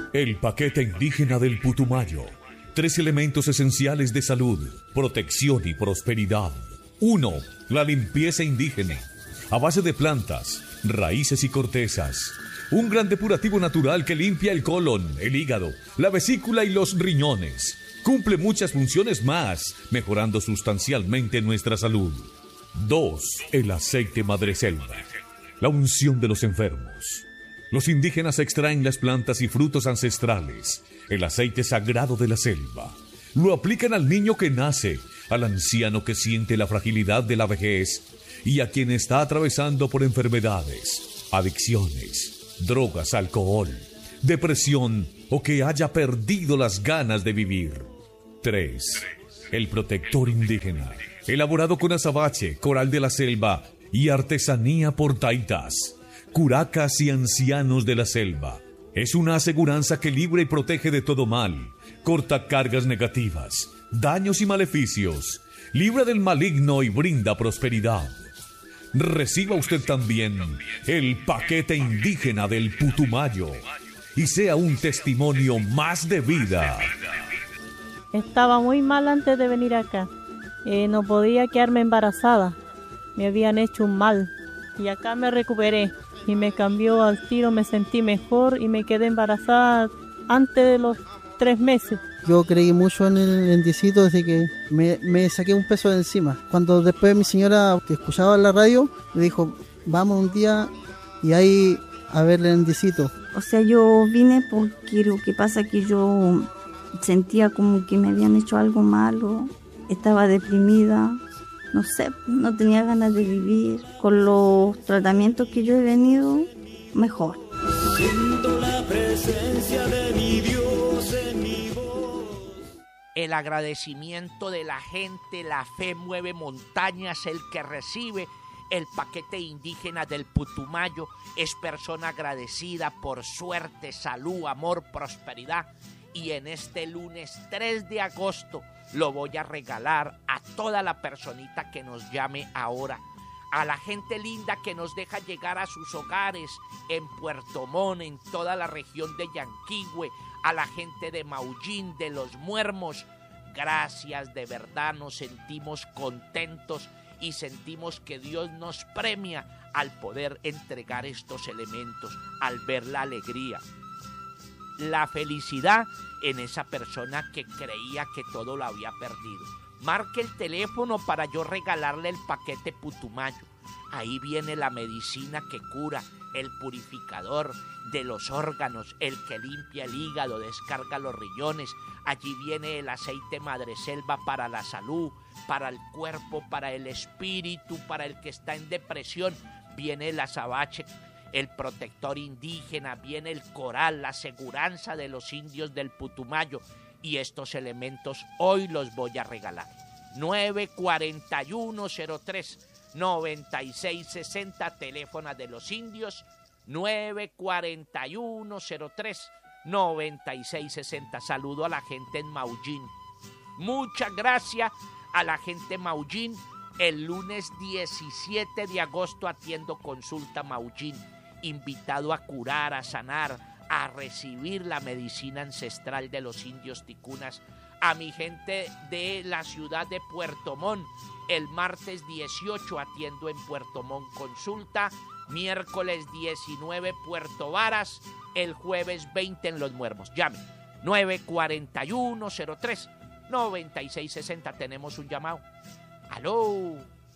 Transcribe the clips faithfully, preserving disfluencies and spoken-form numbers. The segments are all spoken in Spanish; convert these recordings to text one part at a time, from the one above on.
El paquete indígena del Putumayo. Tres elementos esenciales de salud, protección y prosperidad. Uno, la limpieza indígena, a base de plantas, raíces y cortezas. Un gran depurativo natural que limpia el colon, el hígado, la vesícula y los riñones. Cumple muchas funciones más, mejorando sustancialmente nuestra salud. Dos, el aceite madreselva, la unción de los enfermos. Los indígenas extraen las plantas y frutos ancestrales, el aceite sagrado de la selva. Lo aplican al niño que nace, al anciano que siente la fragilidad de la vejez y a quien está atravesando por enfermedades, adicciones, drogas, alcohol, depresión o que haya perdido las ganas de vivir. Tres. El protector indígena, elaborado con azabache, coral de la selva y artesanía por taitas, curacas y ancianos de la selva. Es una aseguranza que libra y protege de todo mal, corta cargas negativas, daños y maleficios, libra del maligno y brinda prosperidad. Reciba usted también el paquete indígena del Putumayo y sea un testimonio más de vida. Estaba muy mal antes de venir acá. Eh, no podía quedarme embarazada. Me habían hecho un mal. Y acá me recuperé. Y me cambió al tiro, me sentí mejor y me quedé embarazada antes de los tres meses. Yo creí mucho en el lentecito desde que me, me saqué un peso de encima. Cuando después mi señora, que escuchaba la radio, me dijo, vamos un día y ahí a ver el lentecito. O sea, yo vine porque lo que pasa es que yo sentía como que me habían hecho algo malo, estaba deprimida, no sé, no tenía ganas de vivir. Con los tratamientos que yo he venido, mejor. Siento la presencia de mi Dios en mi voz. El agradecimiento de la gente, la fe mueve montañas, el que recibe el paquete indígena del Putumayo es persona agradecida por suerte, salud, amor, prosperidad. Y en este lunes tres de agosto lo voy a regalar a toda la personita que nos llame ahora, a la gente linda que nos deja llegar a sus hogares en Puerto Montt, en toda la región de Yanquihue, a la gente de Maullín, de Los Muermos. Gracias, de verdad nos sentimos contentos y sentimos que Dios nos premia al poder entregar estos elementos, al ver la alegría, la felicidad en esa persona que creía que todo lo había perdido. Marque el teléfono para yo regalarle el paquete Putumayo. Ahí viene la medicina que cura, el purificador de los órganos, el que limpia el hígado, descarga los riñones. Allí viene el aceite madreselva para la salud, para el cuerpo, para el espíritu, para el que está en depresión. Viene el azabache, el protector indígena, viene el coral, la aseguranza de los indios del Putumayo. Y estos elementos hoy los voy a regalar. nueve cuatro uno cero tres noventa y seis sesenta, teléfono de los indios, nueve cuatro uno cero tres noventa y seis sesenta. Saludo a la gente en Maullín. Muchas gracias a la gente en Maullín. El lunes diecisiete de agosto atiendo consulta Maullín. Invitado a curar, a sanar, a recibir la medicina ancestral de los indios ticunas. A mi gente de la ciudad de Puerto Montt, el martes dieciocho atiendo en Puerto Montt consulta, miércoles diecinueve Puerto Varas, el jueves veinte en Los Muermos. Llame, nueve cuatro uno cero tres noventa y seis sesenta. Tenemos un llamado. ¡Aló!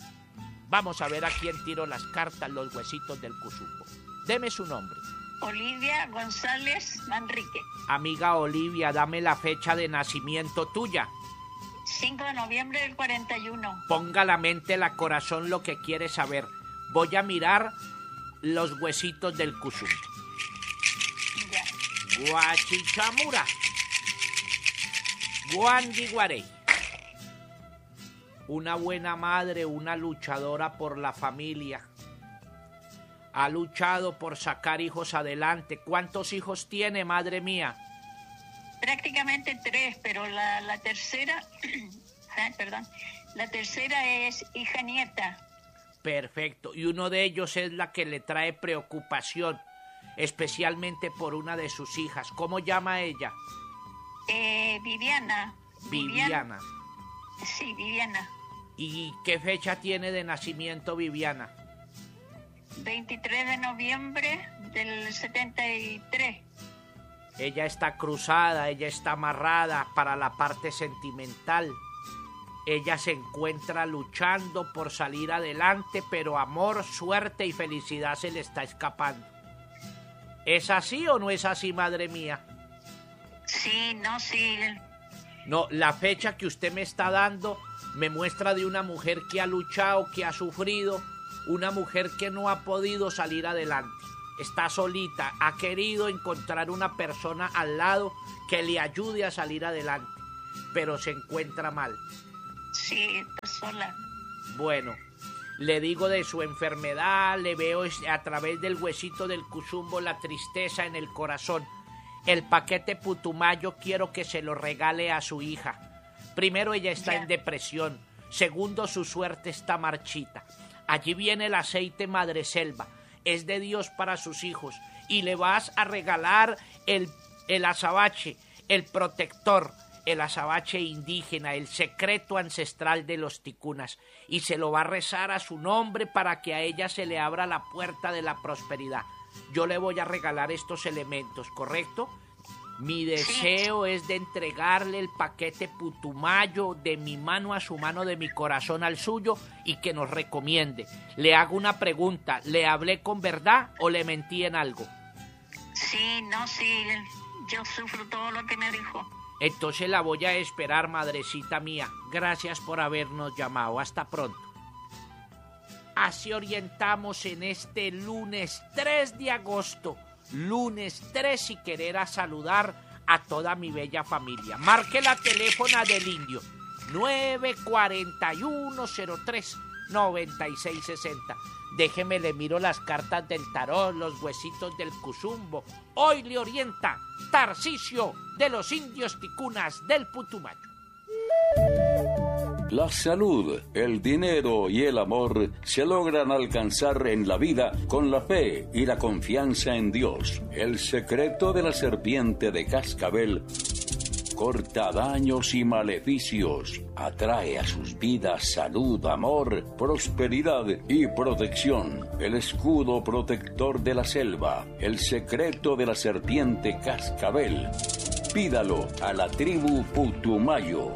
Vamos a ver a quién tiro las cartas, los huesitos del Cusumbo. Deme su nombre. Olivia González Manrique. Amiga Olivia, dame la fecha de nacimiento tuya. cinco de noviembre del cuarenta y uno. Ponga la mente, la corazón lo que quiere saber. Voy a mirar los huesitos del Cusumbo. Ya. Guachichamura. Guandiguarey. Una buena madre, una luchadora por la familia. Ha luchado por sacar hijos adelante. ¿Cuántos hijos tiene, madre mía? Prácticamente tres, pero la, la tercera, perdón, la tercera es hija nieta. Perfecto. Y uno de ellos es la que le trae preocupación. especialmente por una de sus hijas. ¿Cómo llama ella? Eh, Viviana. Viviana. Sí, Viviana. ¿Y qué fecha tiene de nacimiento Viviana? veintitrés de noviembre del setenta y tres. Ella está cruzada, ella está amarrada para la parte sentimental. Ella se encuentra luchando por salir adelante, pero amor, suerte y felicidad se le está escapando. ¿Es así o no es así, madre mía? Sí, no, sí. No, la fecha que usted me está dando me muestra de una mujer que ha luchado, que ha sufrido, una mujer que no ha podido salir adelante. Está solita, ha querido encontrar una persona al lado que le ayude a salir adelante, pero se encuentra mal. Sí, está sola. Bueno, le digo de su enfermedad, le veo a través del huesito del cusumbo la tristeza en el corazón. El paquete Putumayo quiero que se lo regale a su hija. Primero, ella está en depresión. Segundo, su suerte está marchita. Allí viene el aceite Madreselva. Es de Dios para sus hijos. Y le vas a regalar el, el azabache, el protector, el azabache indígena, el secreto ancestral de los ticunas. Y se lo va a rezar a su nombre para que a ella se le abra la puerta de la prosperidad. Yo le voy a regalar estos elementos, ¿correcto? Mi deseo es de entregarle el paquete Putumayo de mi mano a su mano, de mi corazón al suyo, y que nos recomiende. Le hago una pregunta, ¿le hablé con verdad o le mentí en algo? Sí, no, sí, yo sufro todo lo que me dijo. Entonces la voy a esperar, madrecita mía. Gracias por habernos llamado. Hasta pronto. Así orientamos en este lunes tres de agosto. Lunes tres y querer a saludar a toda mi bella familia. Marque la teléfona del indio. nueve cuatro uno cero tres nueve seis seis cero. Déjeme, le miro las cartas del tarot, los huesitos del cusumbo. Hoy le orienta Tarcisio de los indios ticunas del Putumayo. La salud, el dinero y el amor se logran alcanzar en la vida con la fe y la confianza en Dios. El secreto de la serpiente de cascabel corta daños y maleficios, atrae a sus vidas salud, amor, prosperidad y protección. El escudo protector de la selva, el secreto de la serpiente cascabel. Pídalo a la tribu Putumayo.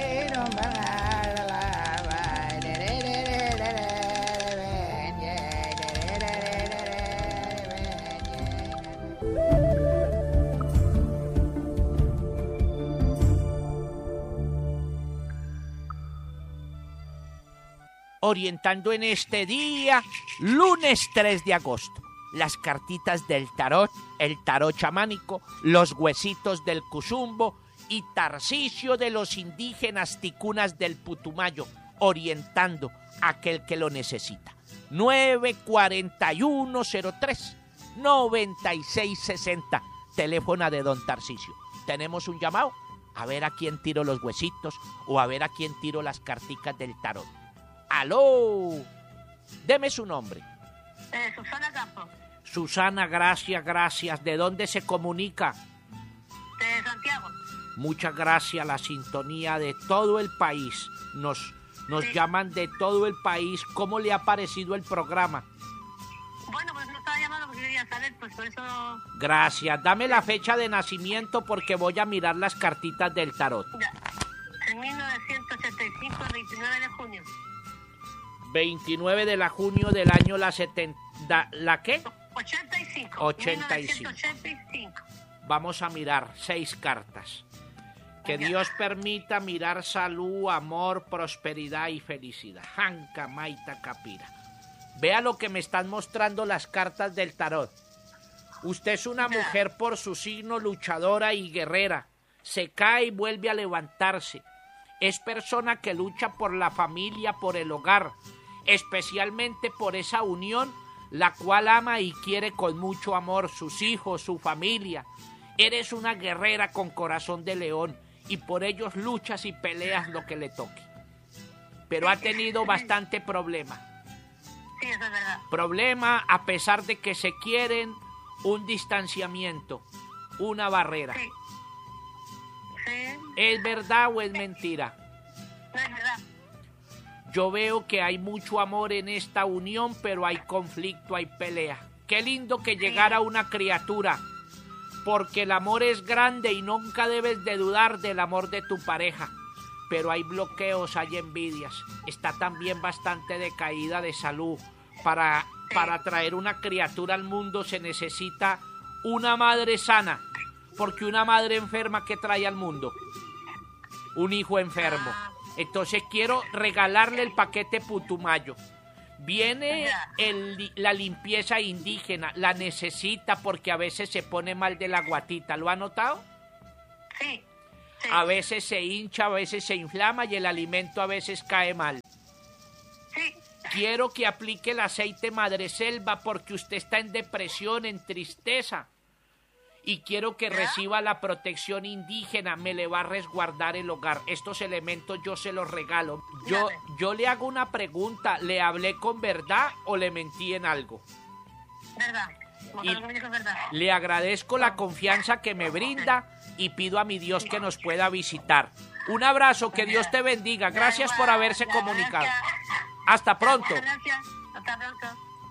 Orientando en este día, lunes tres de agosto. Las cartitas del tarot, el tarot chamánico, los huesitos del cusumbo y Tarcisio de los indígenas ticunas del Putumayo, orientando a aquel que lo necesita. nueve cuatro uno cero tres nueve seis seis cero, teléfono de don Tarcisio. ¿Tenemos un llamado? A ver a quién tiro los huesitos o a ver a quién tiro las carticas del tarot. ¡Aló! Deme su nombre. Eh, Susana Campos. Susana, gracias, gracias. ¿De dónde se comunica? De Santiago. Muchas gracias, la sintonía de todo el país. Nos, nos Sí. llaman de todo el país. ¿Cómo le ha parecido el programa? Bueno, pues no estaba llamando porque quería saber, pues por eso... Gracias. Dame la fecha de nacimiento porque voy a mirar las cartitas del tarot. Ya. En mil novecientos ochenta y cinco, veintinueve de junio. veintinueve de la junio del año la setenta... ¿La qué? ochenta y cinco. ochenta y cinco. mil novecientos ochenta y cinco. Vamos a mirar seis cartas. Que Ya. Dios permita mirar salud, amor, prosperidad y felicidad. Janca, Maita, Capira. Vea lo que me están mostrando las cartas del tarot. Usted es una Ya. mujer por su signo luchadora y guerrera. Se cae y vuelve a levantarse. Es persona que lucha por la familia, por el hogar, especialmente por esa unión, la cual ama y quiere con mucho amor sus hijos, su familia. Eres una guerrera con corazón de león y por ellos luchas y peleas lo que le toque. Pero ha tenido bastante problema. Sí, eso es verdad. Problema a pesar de que se quieren, un distanciamiento, una barrera. Sí. Sí. ¿Es verdad o es mentira? No es verdad. Yo veo que hay mucho amor en esta unión, pero hay conflicto, hay pelea. Qué lindo que llegara una criatura, porque el amor es grande y nunca debes de dudar del amor de tu pareja. Pero hay bloqueos, hay envidias. Está también bastante decaída de salud. Para, para traer una criatura al mundo se necesita una madre sana, porque una madre enferma, ¿qué trae al mundo? Un hijo enfermo. Entonces quiero regalarle el paquete Putumayo. Viene el, la limpieza indígena, la necesita porque a veces se pone mal de la guatita. ¿Lo ha notado? Sí. Sí. A veces se hincha, a veces se inflama y el alimento a veces cae mal. Sí. Quiero que aplique el aceite Madreselva porque usted está en depresión, en tristeza. Y quiero que reciba la protección indígena, me le va a resguardar el hogar. Estos elementos yo se los regalo. Yo, yo le hago una pregunta, ¿le hablé con verdad o le mentí en algo? Verdad. Y le agradezco la confianza que me brinda y pido a mi Dios que nos pueda visitar. Un abrazo, que Dios te bendiga. Gracias por haberse comunicado. Hasta pronto. Hasta pronto.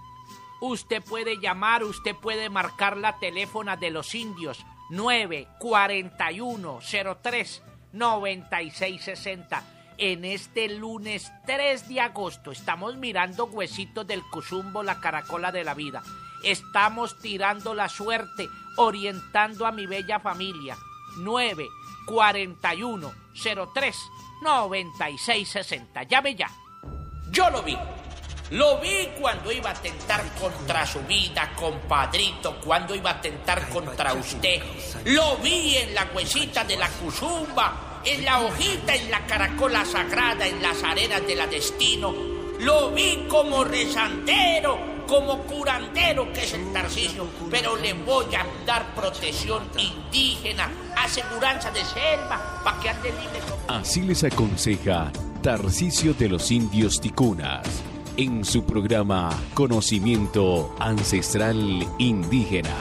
Usted puede llamar, usted puede marcar la teléfona de los indios nueve cuatro uno cero tres nueve seis seis cero. En este lunes tres de agosto estamos mirando Huesitos del Cusumbo, la caracola de la vida. Estamos tirando la suerte, orientando a mi bella familia. nueve cuatro uno cero tres nueve seis seis cero. Llame ya. Yo lo vi. Lo vi cuando iba a atentar contra su vida, compadrito, cuando iba a atentar contra usted. Lo vi en la huesita de la Cusumba, en la hojita, en la caracola sagrada, en las arenas de la destino. Lo vi como rezandero, como curandero, que es el Tarcisio, pero le voy a dar protección indígena, aseguranza de selva, para que ande libre como... Así les aconseja Tarcisio de los Indios Ticunas en su programa Conocimiento Ancestral Indígena.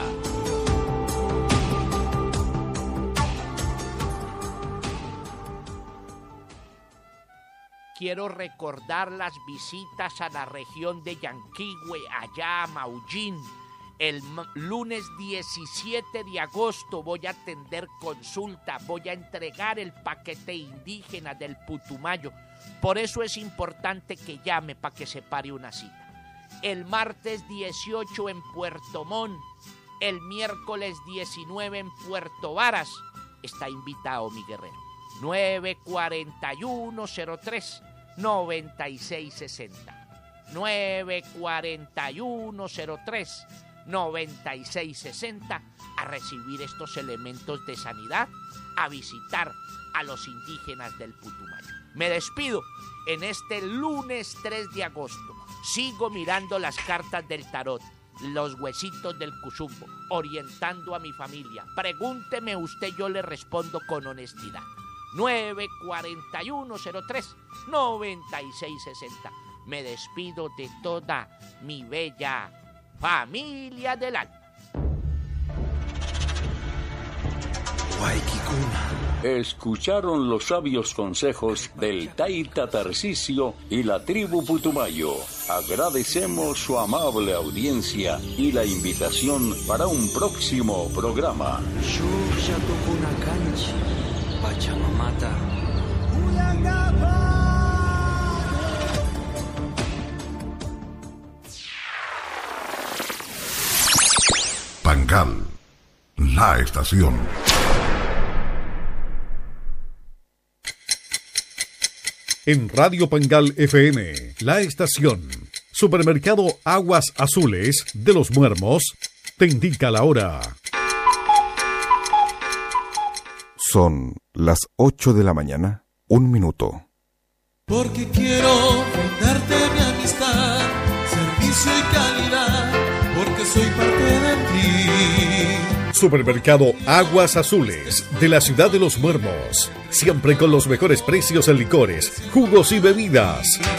Quiero recordar las visitas a la región de Yanquihue, allá a Maullín. El lunes diecisiete de agosto voy a atender consulta, voy a entregar el paquete indígena del Putumayo. Por eso es importante que llame para que se pare una cita. El martes dieciocho en Puerto Montt, el miércoles diecinueve en Puerto Varas. Está invitado mi guerrero. nueve cuatro uno cero tres nueve seis seis cero. nueve cuatro uno cero tres nueve seis seis cero a recibir estos elementos de sanidad, a visitar a los indígenas del Putumayo. Me despido en este lunes tres de agosto. Sigo mirando las cartas del tarot, los huesitos del Cusumbo, orientando a mi familia. Pregúnteme usted, yo le respondo con honestidad. nueve cuatro uno cero tres nueve seis seis cero. Me despido de toda mi bella familia del alma. Escucharon los sabios consejos del Taita Tarcisio y la tribu Putumayo. Agradecemos su amable audiencia y la invitación para un próximo programa. Pangal, la estación. En Radio Pangal F M, la estación, Supermercado Aguas Azules de Los Muermos, te indica la hora. Son las ocho de la mañana, un minuto. Porque quiero brindarte mi amistad, servicio y calidad, porque soy parte de ti. Supermercado Aguas Azules de la ciudad de Los Muermos, siempre con los mejores precios en licores, jugos y bebidas.